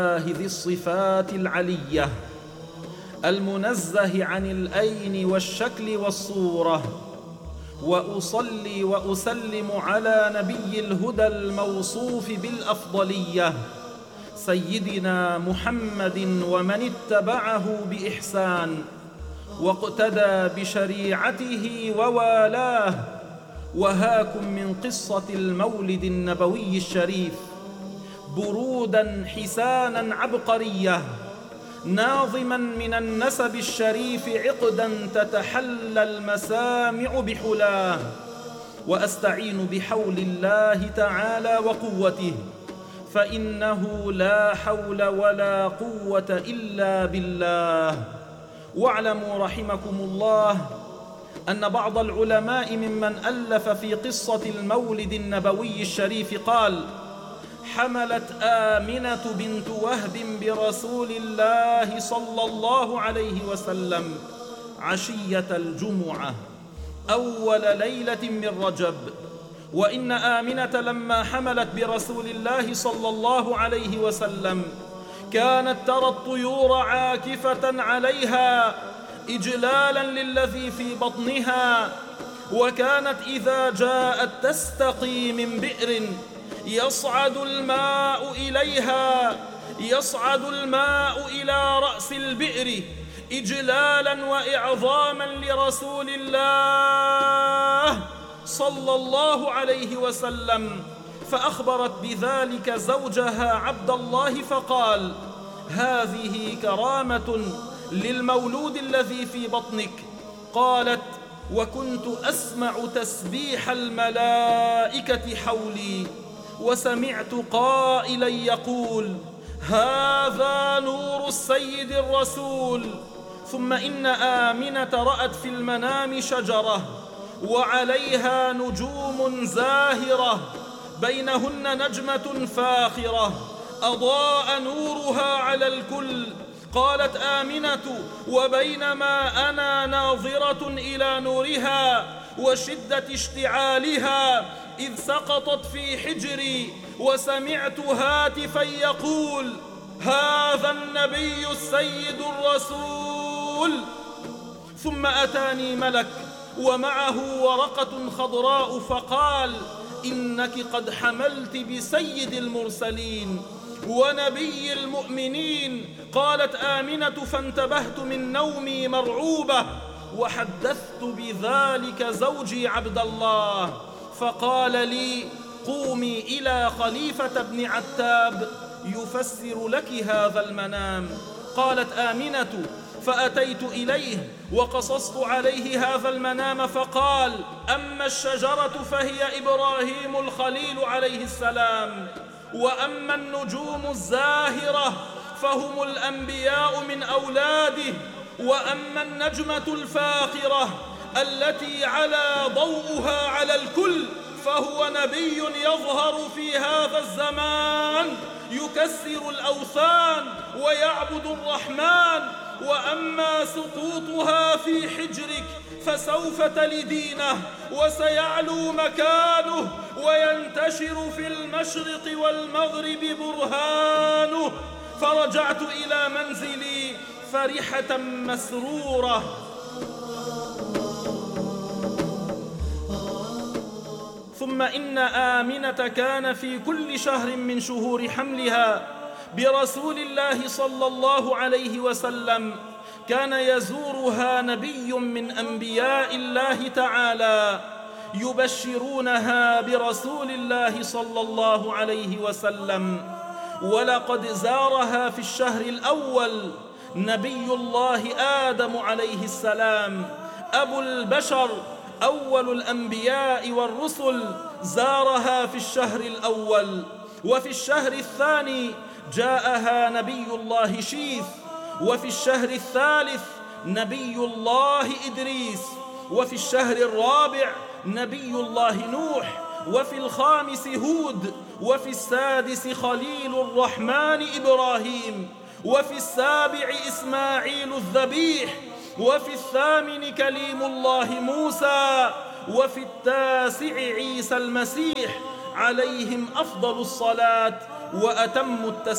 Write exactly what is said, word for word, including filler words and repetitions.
ذي الصفات العلية المنزه عن الأين والشكل والصورة، وأصلي وأسلم على نبي الهدى الموصوف بالأفضلية سيدنا محمد ومن اتبعه بإحسان واقتدى بشريعته ووالاه. وهاكم من قصة المولد النبوي الشريف برودا حسانا عبقرية، ناظما من النسب الشريف عقدا تتحلى المسامع بحلاه. وأستعين بحول الله تعالى وقوته، فإنه لا حول ولا قوة إلا بالله. واعلموا رحمكم الله أن بعض العلماء ممن ألف في قصة المولد النبوي الشريف قال: حملت آمنة بنت وهب برسول الله صلى الله عليه وسلم عشية الجمعة أول ليلة من رجب. وإن آمنة لما حملت برسول الله صلى الله عليه وسلم كانت ترى الطيور عاكفة عليها إجلالا للذي في بطنها، وكانت إذا جاءت تستقي من بئر يصعد الماء إليها يصعد الماء إلى رأس البئر إجلالا وإعظاما لرسول الله صلى الله عليه وسلم. فأخبرت بذلك زوجها عبد الله فقال: هذه كرامة للمولود الذي في بطنك. قالت: وكنت أسمع تسبيح الملائكة حولي، وسمعت قائلا يقول: هذا نور السيد الرسول. ثم إن آمنة رأت في المنام شجرة وعليها نجوم زاهرة، بينهن نجمة فاخرة أضاء نورها على الكل. قالت آمنة: وبينما أنا ناظرة إلى نورها وشدة اشتعالها إذ سقطت في حجري وسمعت هاتفا يقول: هذا النبي السيد الرسول. ثم أتاني ملك ومعه ورقة خضراء فقال: إنك قد حملت بسيد المرسلين ونبي المؤمنين. قالت آمنة: فانتبهت من نومي مرعوبة، وحدثت بذلك زوجي عبد الله، فقال لي: قومي إلى خليفة بن عتاب يفسر لك هذا المنام. قالت آمنة: فأتيت إليه وقصصت عليه هذا المنام، فقال: أما الشجرة فهي إبراهيم الخليل عليه السلام، وأما النجوم الزاهرة فهم الأنبياء من أولاده، وأما النجمة الفاخرة التي على ضوءها على الكل فهو نبي يظهر في هذا الزمان يكسر الأوثان ويعبد الرحمن. وأما سقوطها في حجرك فسوف تلدينه وسيعلو مكانه وينتشر في المشرق والمغرب برهانه. فرجعت إلى منزلي فرحة مسرورة. ثم إن آمنة كان في كل شهر من شهور حملها برسول الله صلى الله عليه وسلم كان يزورها نبي من أنبياء الله تعالى يبشرونها برسول الله صلى الله عليه وسلم. ولقد زارها في الشهر الأول نبي الله آدم عليه السلام أبو البشر أول الأنبياء والرسل، زارها في الشهر الأول. وفي الشهر الثاني جاءها نبي الله شيث، وفي الشهر الثالث نبي الله إدريس، وفي الشهر الرابع نبي الله نوح، وفي الخامس هود، وفي السادس خليل الرحمن إبراهيم، وفي السابع إسماعيل الذبيح، وفي الثامن كليم الله موسى، وفي التاسع عيسى المسيح عليهم أفضل الصلاة وأتم التسليم.